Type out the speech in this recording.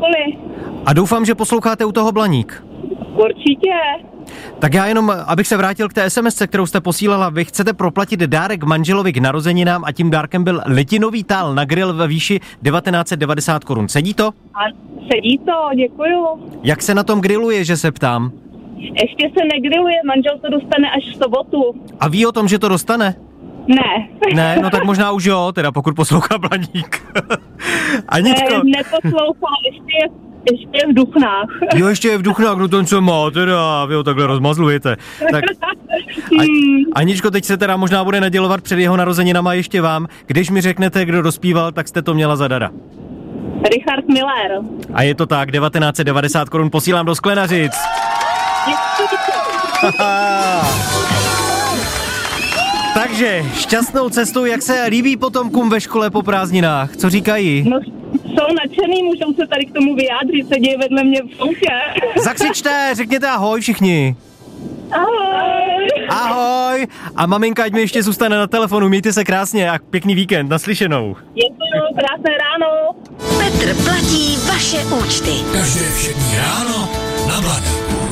cokoliv. A doufám, že posloucháte u toho Blaník. Určitě. Tak já jenom, abych se vrátil k té SMS, kterou jste posílala, vy chcete proplatit dárek manželovi k narozeninám a tím dárkem byl letinový tál na grill ve výši 1990 korun. Sedí to? A sedí to, děkuju. Jak se na tom grilluje, že se ptám? Ještě se negriluje, manžel to dostane až v sobotu. A ví o tom, že to dostane? Ne. Ne, no tak možná už jo, teda pokud poslouchá Blaník. Aničko. Neposlouchá, ještě je v Duchnách. Jo, ještě je v Duchnách, no ten co má, teda, vy ho takhle rozmazlujete. Tak, Aničko, teď se teda možná bude nadělovat před jeho narozeninama ještě vám. Když mi řeknete, kdo dospíval, tak jste to měla zadara. Richard Miller. A je to tak, 1990 korun posílám do Sklenařic. Takže šťastnou cestou, jak se líbí potomkům ve škole po prázdninách? Co říkají? No, jsou nadšený, můžou se tady k tomu vyjádřit, sedí vedle mě v soufě. Zakřičte, řekněte ahoj všichni. Ahoj. Ahoj. A maminka, ať mi ještě zůstane na telefonu, mějte se krásně a pěkný víkend, naslyšenou. Děkuju, krásné ráno. Petr platí vaše účty. Každé všední ráno na Blaníku.